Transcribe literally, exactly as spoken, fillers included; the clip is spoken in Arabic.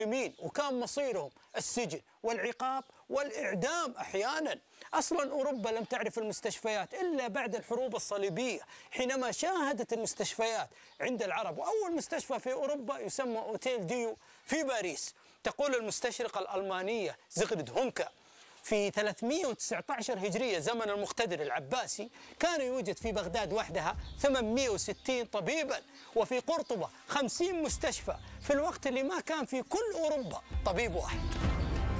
المجرمين، وكان مصيرهم السجن والعقاب والإعدام أحيانا. أصلا أوروبا لم تعرف المستشفيات إلا بعد الحروب الصليبية، حينما شاهدت المستشفيات عند العرب. وأول مستشفى في أوروبا يسمى أوتيل ديو في باريس. تقول المستشرقة الألمانية زيغريد هونكا في ثلاثمئة وتسعة عشر هجرية زمن المقتدر العباسي كان يوجد في بغداد وحدها ثمانمئة وستين طبيبا، وفي قرطبة خمسين مستشفى، في الوقت اللي ما كان في كل أوروبا طبيب واحد.